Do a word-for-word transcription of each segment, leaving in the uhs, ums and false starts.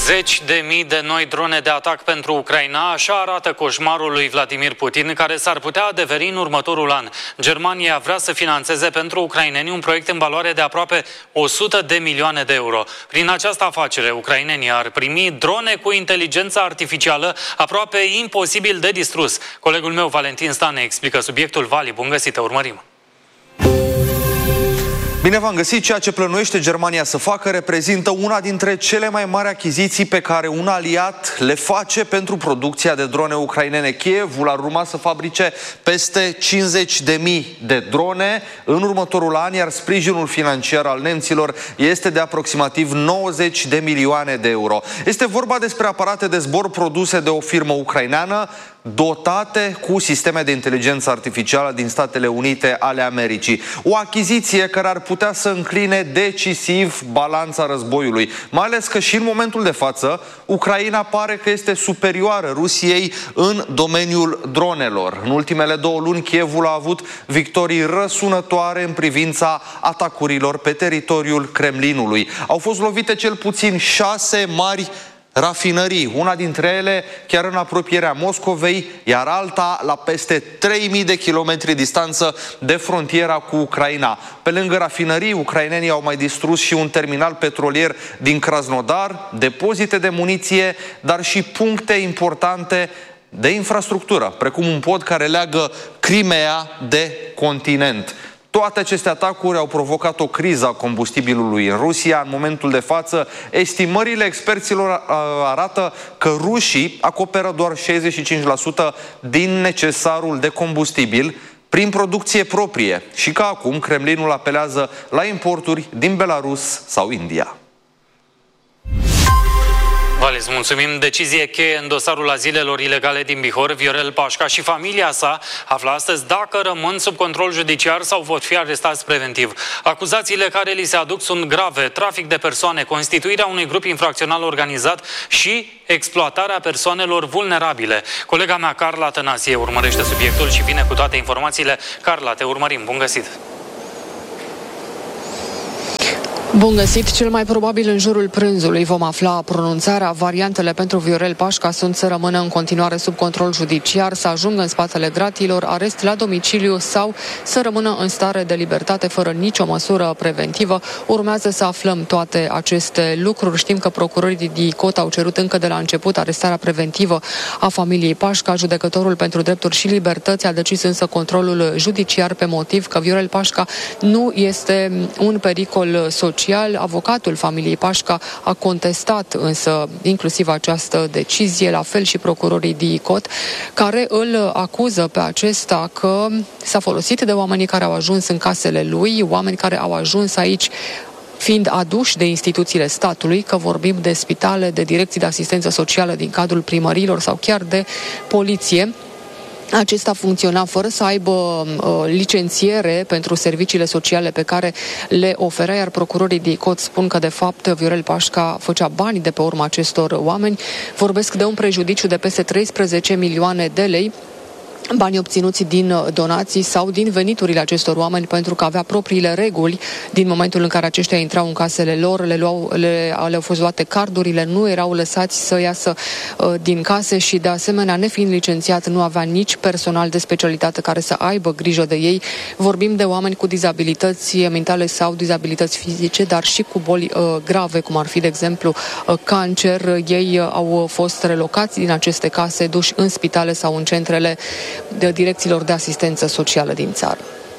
Zeci de mii de noi drone de atac pentru Ucraina, așa arată coșmarul lui Vladimir Putin, care s-ar putea adeveri în următorul an. Germania vrea să finanțeze pentru ucraineni un proiect în valoare de aproape o sută de milioane de euro. Prin această afacere, ucrainenii ar primi drone cu inteligență artificială aproape imposibil de distrus. Colegul meu, Valentin Stan, ne explică subiectul. Vali, bun găsit, te urmărim! Bine v-am găsit! Ceea ce plănuiește Germania să facă reprezintă una dintre cele mai mari achiziții pe care un aliat le face pentru producția de drone ucrainene. Kievul ar urma să fabrice peste cincizeci de mii de drone în următorul an, iar sprijinul financiar al nemților este de aproximativ nouăzeci de milioane de euro. Este vorba despre aparate de zbor produse de o firmă ucraineană, dotate cu sisteme de inteligență artificială din Statele Unite ale Americii. O achiziție care ar putea să încline decisiv balanța războiului, mai ales că și în momentul de față Ucraina pare că este superioară Rusiei în domeniul dronelor. În ultimele două luni Kievul a avut victorii răsunătoare în privința atacurilor pe teritoriul Kremlinului. Au fost lovite cel puțin șase mari rafinării, una dintre ele chiar în apropierea Moscovei, iar alta la peste trei mii de kilometri distanță de frontiera cu Ucraina. Pe lângă rafinării, ucrainenii au mai distrus și un terminal petrolier din Krasnodar, depozite de muniție, dar și puncte importante de infrastructură, precum un pod care leagă Crimea de continent. Toate aceste atacuri au provocat o criză a combustibilului în Rusia. În momentul de față, estimările experților arată că rușii acoperă doar șaizeci și cinci la sută din necesarul de combustibil prin producție proprie și că acum Kremlinul apelează la importuri din Belarus sau India. Vale, îți mulțumim. Decizie cheie în dosarul azilelor ilegale din Bihor. Viorel Pașca și familia sa află astăzi dacă rămân sub control judiciar sau vor fi arestați preventiv. Acuzațiile care li se aduc sunt grave: trafic de persoane, constituirea unui grup infracțional organizat și exploatarea persoanelor vulnerabile. Colega mea, Carla Tănasie, urmărește subiectul și vine cu toate informațiile. Carla, te urmărim. Bun găsit! Bun găsit! Cel mai probabil în jurul prânzului vom afla pronunțarea. Variantele pentru Viorel Pașca sunt să rămână în continuare sub control judiciar, să ajungă în spatele gratilor, arest la domiciliu sau să rămână în stare de libertate fără nicio măsură preventivă. Urmează să aflăm toate aceste lucruri. Știm că procurorii din DICOT au cerut încă de la început arestarea preventivă a familiei Pașca. Judecătorul pentru drepturi și libertăți a decis însă controlul judiciar pe motiv că Viorel Pașca nu este un pericol social. Avocatul familiei Pașca a contestat însă inclusiv această decizie, la fel și procurorii DICOT, care îl acuză pe acesta că s-a folosit de oamenii care au ajuns în casele lui, oameni care au ajuns aici fiind aduși de instituțiile statului, că vorbim de spitale, de direcții de asistență socială din cadrul primăriilor sau chiar de poliție. Acesta funcționa fără să aibă uh, licențiere pentru serviciile sociale pe care le oferea, iar procurorii DICOT spun că, de fapt, Viorel Pașca făcea bani de pe urma acestor oameni. Vorbesc de un prejudiciu de peste treisprezece milioane de lei, bani obținuți din donații sau din veniturile acestor oameni, pentru că avea propriile reguli din momentul în care aceștia intrau în casele lor, le, luau, le, le-au fost luate cardurile, nu erau lăsați să iasă uh, din case și, de asemenea, nefiind licențiat, nu avea nici personal de specialitate care să aibă grijă de ei. Vorbim de oameni cu dizabilități mentale sau dizabilități fizice, dar și cu boli uh, grave, cum ar fi, de exemplu, uh, cancer. Ei uh, au fost relocați din aceste case, duși în spitale sau în centrele de direcțiilor de asistență socială din țară.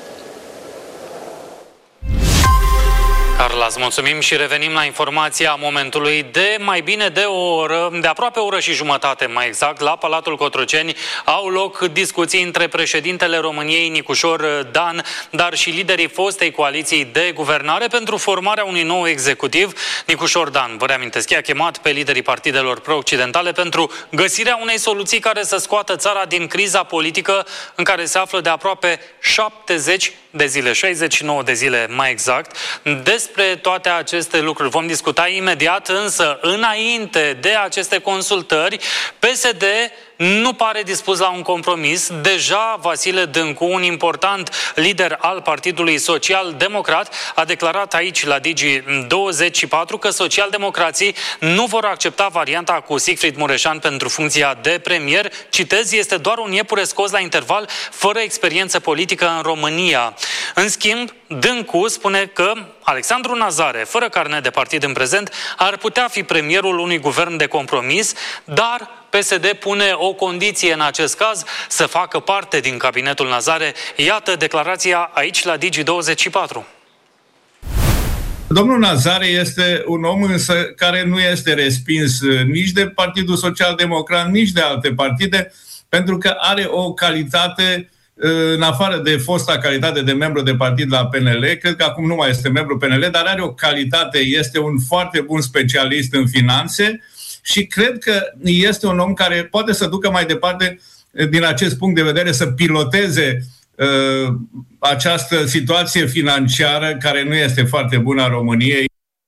Carla, îți mulțumim și revenim la informația momentului. De mai bine de o oră, de aproape o oră și jumătate mai exact, la Palatul Cotroceni au loc discuții între președintele României, Nicușor Dan, dar și liderii fostei coaliții de guvernare pentru formarea unui nou executiv. Nicușor Dan, vă reamintesc, i-a chemat pe liderii partidelor pro-occidentale pentru găsirea unei soluții care să scoată țara din criza politică în care se află de aproape șaptezeci de zile, șaizeci și nouă de zile mai exact. Despre toate aceste lucruri vom discuta imediat, însă înainte de aceste consultări, P S D nu pare dispus la un compromis. Deja Vasile Dâncu, un important lider al Partidului Social-Democrat, a declarat aici la Digi douăzeci și patru că socialdemocrații nu vor accepta varianta cu Sigfrid Mureșan pentru funcția de premier. Citez, este doar un iepure scos la interval, fără experiență politică în România. În schimb, Dâncu spune că Alexandru Nazare, fără carnet de partid în prezent, ar putea fi premierul unui guvern de compromis, dar P S D pune o condiție în acest caz, să facă parte din cabinetul Nazare. Iată declarația aici la Digi douăzeci și patru. Domnul Nazare este un om însă care nu este respins nici de Partidul Social-Democrat, nici de alte partide, pentru că are o calitate, în afară de fosta calitate de membru de partid la P N L, cred că acum nu mai este membru P N L, dar are o calitate, este un foarte bun specialist în finanțe și cred că este un om care poate să ducă mai departe, din acest punct de vedere, să piloteze uh, această situație financiară care nu este foarte bună a României.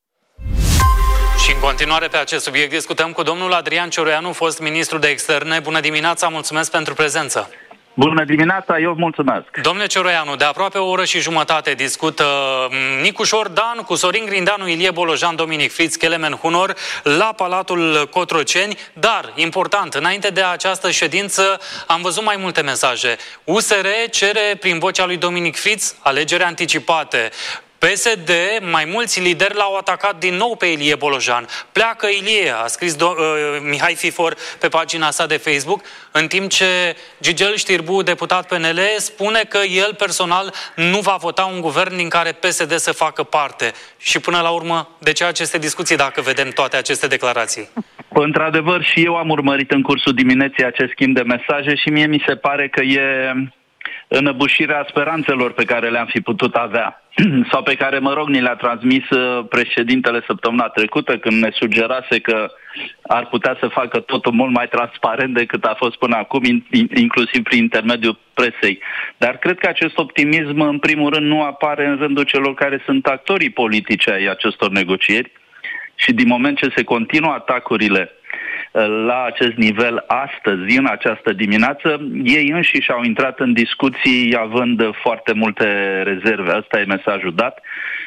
Și în continuare pe acest subiect discutăm cu domnul Adrian Cioroianu, fost ministru de externe. Bună dimineața, mulțumesc pentru prezență. Bună dimineața, eu mulțumesc. Domnule Cioroianu, de aproape o oră și jumătate discută Nicușor Dan cu Sorin Grindeanu, Ilie Bolojan, Dominic Friț, Kelemen Hunor la Palatul Cotroceni. Dar, important, înainte de această ședință am văzut mai multe mesaje. U S R cere prin vocea lui Dominic Friț alegeri anticipate. P S D, mai mulți lideri l-au atacat din nou pe Ilie Bolojan. Pleacă Ilie, a scris do- uh, Mihai Fifor pe pagina sa de Facebook, în timp ce Gigel Știrbu, deputat P N L, spune că el personal nu va vota un guvern din care P S D să facă parte. Și până la urmă, de ce aceste discuții dacă vedem toate aceste declarații? Într-adevăr, și eu am urmărit în cursul dimineții acest schimb de mesaje și mie mi se pare că e înăbușirea speranțelor pe care le-am fi putut avea sau pe care, mă rog, ni le-a transmis președintele săptămâna trecută când ne sugerase că ar putea să facă totul mult mai transparent decât a fost până acum, inclusiv prin intermediul presei. Dar cred că acest optimism, în primul rând, nu apare în rândul celor care sunt actorii politici ai acestor negocieri și din moment ce se continuă atacurile la acest nivel astăzi, în această dimineață, ei înșiși au intrat în discuții având foarte multe rezerve. Asta e mesajul dat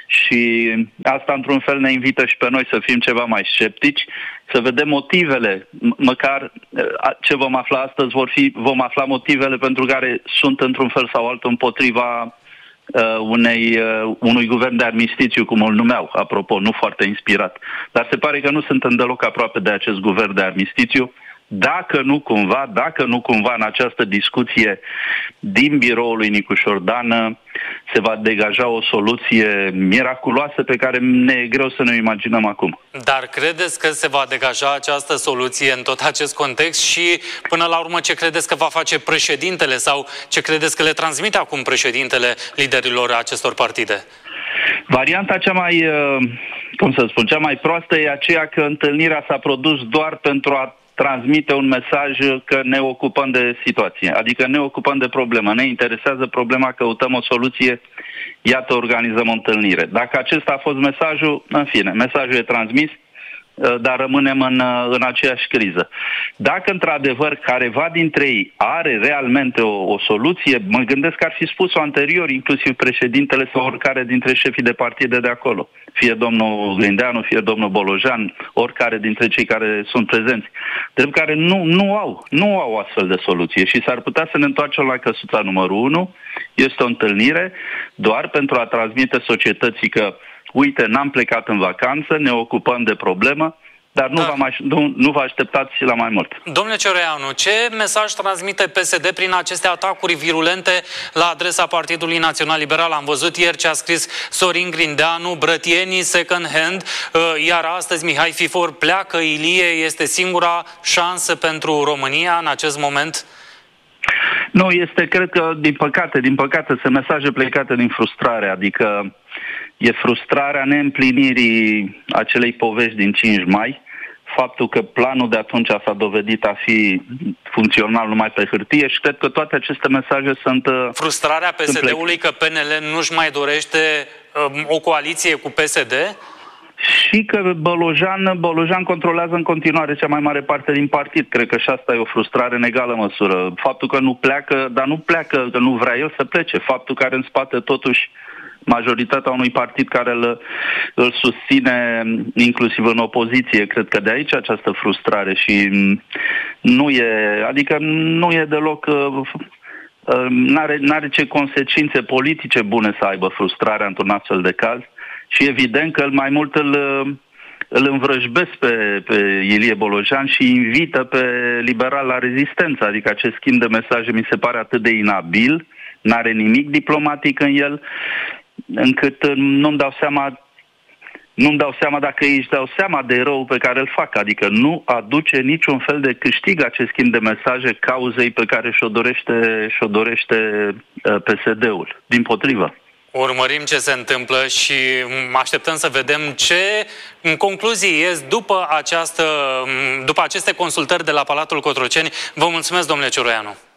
și asta într-un fel ne invită și pe noi să fim ceva mai sceptici, să vedem motivele, măcar ce vom afla astăzi, vor fi, vom afla motivele pentru care sunt într-un fel sau altul împotriva Uh, unei, uh, unui guvern de armistițiu, cum îl numeau, apropo, nu foarte inspirat. Dar se pare că nu suntem deloc aproape de acest guvern de armistițiu, dacă nu cumva, dacă nu cumva în această discuție din biroul lui Nicușor Dan se va degaja o soluție miraculoasă pe care ne e greu să ne imaginăm acum. Dar credeți că se va degaja această soluție în tot acest context și până la urmă ce credeți că va face președintele sau ce credeți că le transmite acum președintele liderilor acestor partide? Varianta cea mai, cum să spun, cea mai proastă e aceea că întâlnirea s-a produs doar pentru a transmite un mesaj că ne ocupăm de situație, adică ne ocupăm de problemă, ne interesează problema, căutăm o soluție, iată, organizăm o întâlnire. Dacă acesta a fost mesajul, în fine, mesajul e transmis, dar rămânem în, în aceeași criză. Dacă într-adevăr careva dintre ei are realmente o, o soluție, mă gândesc că ar fi spus-o anterior, inclusiv președintele sau oricare dintre șefii de partide de acolo, fie domnul Grindeanu, fie domnul Bolojan, oricare dintre cei care sunt prezenți, drept care nu, nu au, nu au astfel de soluție și s-ar putea să ne întoarcem la căsuța numărul unu, este o întâlnire doar pentru a transmite societății că uite, n-am plecat în vacanță, ne ocupăm de problemă, dar nu, da. vă, mai, nu, nu vă așteptați la mai mult. Domnule Cioroianu, ce mesaj transmite P S D prin aceste atacuri virulente la adresa Partidului Național Liberal? Am văzut ieri ce a scris Sorin Grindeanu, brătienii second hand, iar astăzi Mihai Fifor pleacă, Ilie, este singura șansă pentru România în acest moment? Nu, este, cred că, din păcate, din păcate, sunt mesaje plecate din frustrare, adică e frustrarea neîmplinirii acelei povești din cinci mai, faptul că planul de atunci s-a dovedit a fi funcțional numai pe hârtie și cred că toate aceste mesaje sunt... Frustrarea P S D-ului că P N L nu-și mai dorește um, o coaliție cu P S D? și că Bolojan, Bolojan controlează în continuare cea mai mare parte din partid. Cred că și asta e o frustrare în egală măsură. Faptul că nu pleacă, dar nu pleacă, că nu vrea el să plece. Faptul că are în spate totuși majoritatea unui partid care îl, îl susține inclusiv în opoziție. Cred că de aici această frustrare și nu e, adică nu e deloc... N-are, n-are ce consecințe politice bune să aibă frustrarea într-un astfel de caz și evident că mai mult îl, îl învrăjbesc pe, pe Ilie Bolojan și invită pe liberal la rezistență. Adică acest schimb de mesaje mi se pare atât de inabil, n-are nimic diplomatic în el, încât nu-mi dau seama nu-mi dau seama dacă ei își dau seama de rău pe care îl fac. Adică nu aduce niciun fel de câștig acest schimb de mesaje cauzei pe care și-o dorește, și-o dorește P S D-ul. Dimpotrivă. Urmărim ce se întâmplă și așteptăm să vedem ce în concluzii ies după, această, după aceste consultări de la Palatul Cotroceni. Vă mulțumesc, domnule Cioroianu.